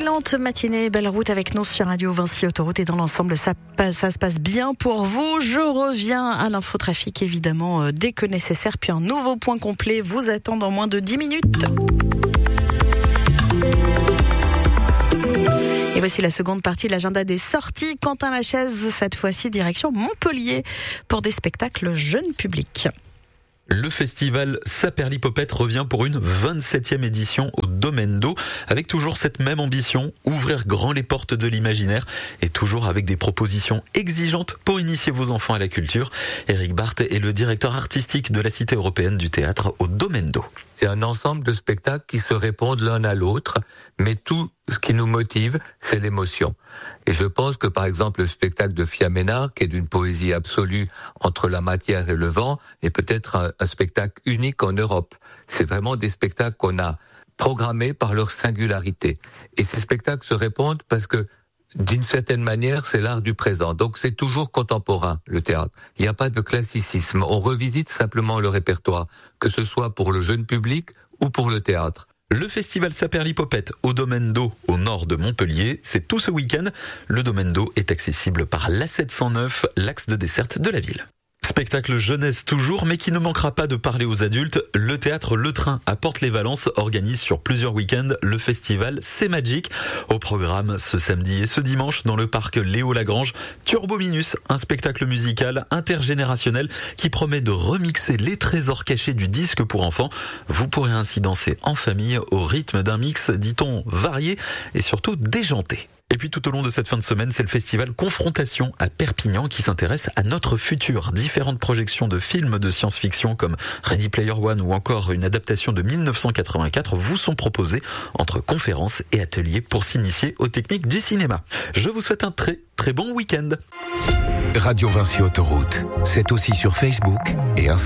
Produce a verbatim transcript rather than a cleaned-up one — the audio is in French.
Excellente matinée, belle route avec nous sur Radio Vinci Autoroute et dans l'ensemble ça, passe, ça se passe bien pour vous. Je reviens à l'infotrafic évidemment dès que nécessaire, puis un nouveau point complet vous attend dans moins de dix minutes. Et voici la seconde partie de l'agenda des sorties. Quentin Lachaise, cette fois-ci direction Montpellier pour des spectacles jeunes publics. Le festival Saperlipopette revient pour une vingt-septième édition au Domaine d'Eau, avec toujours cette même ambition, ouvrir grand les portes de l'imaginaire et toujours avec des propositions exigeantes pour initier vos enfants à la culture. Éric Barthes est le directeur artistique de la Cité européenne du théâtre au Domaine d'Eau. C'est un ensemble de spectacles qui se répondent l'un à l'autre, mais tout ce qui nous motive, c'est l'émotion. Et je pense que par exemple le spectacle de Fia Ménard, qui est d'une poésie absolue entre la matière et le vent, est peut-être un, un spectacle unique en Europe. C'est vraiment des spectacles qu'on a programmés par leur singularité. Et ces spectacles se répondent parce que d'une certaine manière, c'est l'art du présent. Donc c'est toujours contemporain, le théâtre. Il n'y a pas de classicisme. On revisite simplement le répertoire, que ce soit pour le jeune public ou pour le théâtre. Le festival Saperlipopette au Domaine d'Eau au nord de Montpellier, c'est tout ce week-end. Le Domaine d'Eau est accessible par l'A sept cent neuf, l'axe de desserte de la ville. Spectacle jeunesse toujours, mais qui ne manquera pas de parler aux adultes. Le théâtre Le Train à Porte-les-Valences organise sur plusieurs week-ends le festival C'est Magic. Au programme ce samedi et ce dimanche dans le parc Léo Lagrange, Turbominus, un spectacle musical intergénérationnel qui promet de remixer les trésors cachés du disque pour enfants. Vous pourrez ainsi danser en famille au rythme d'un mix, dit-on, varié et surtout déjanté. Et puis tout au long de cette fin de semaine, c'est le festival Confrontation à Perpignan qui s'intéresse à notre futur. Différentes projections de films de science-fiction comme Ready Player One ou encore une adaptation de mille neuf cent quatre-vingt-quatre vous sont proposées entre conférences et ateliers pour s'initier aux techniques du cinéma. Je vous souhaite un très très bon week-end. Radio Vinci Autoroute, c'est aussi sur Facebook et Instagram.